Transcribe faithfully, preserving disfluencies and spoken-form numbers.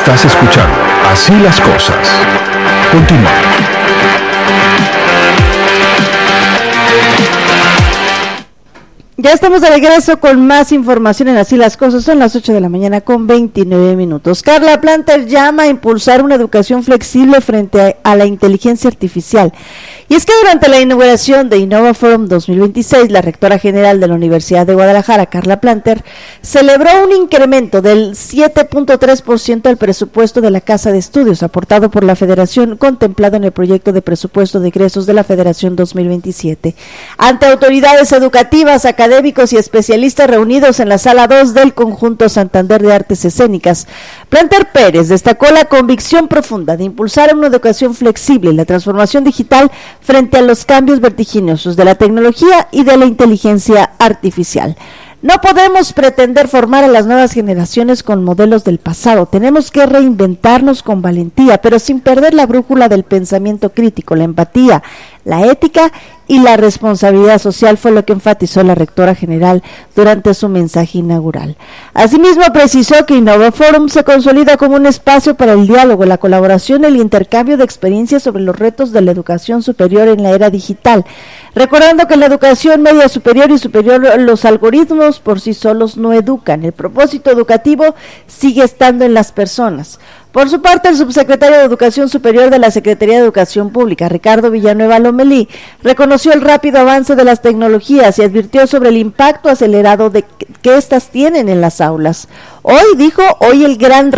Estás escuchando Así las Cosas. Continuamos. Ya estamos de regreso con más información en Así las Cosas. Son las ocho de la mañana con veintinueve minutos. Carla Planter llama a impulsar una educación flexible frente a, a la inteligencia artificial. Y es que durante la inauguración de Innova Forum dos mil veintiséis, la rectora general de la Universidad de Guadalajara, Carla Planter, celebró un incremento del siete punto tres por ciento del presupuesto de la Casa de Estudios aportado por la Federación, contemplado en el proyecto de presupuesto de egresos de la Federación dos mil veintisiete. Ante autoridades educativas, académicos y especialistas reunidos en la Sala dos del Conjunto Santander de Artes Escénicas, Planter Pérez destacó la convicción profunda de impulsar una educación flexible y la transformación digital frente a los cambios vertiginosos de la tecnología y de la inteligencia artificial. No podemos pretender formar a las nuevas generaciones con modelos del pasado. Tenemos que reinventarnos con valentía, pero sin perder la brújula del pensamiento crítico, la empatía, la ética y la responsabilidad social, fue lo que enfatizó la rectora general durante su mensaje inaugural. Asimismo, precisó que Innova Forum se consolida como un espacio para el diálogo, la colaboración y el intercambio de experiencias sobre los retos de la educación superior en la era digital, recordando que en la educación media superior y superior los algoritmos por sí solos no educan. El propósito educativo sigue estando en las personas. Por su parte, el subsecretario de Educación Superior de la Secretaría de Educación Pública, Ricardo Villanueva Lomelí, reconoció el rápido avance de las tecnologías y advirtió sobre el impacto acelerado de que éstas tienen en las aulas. Hoy, dijo, hoy el gran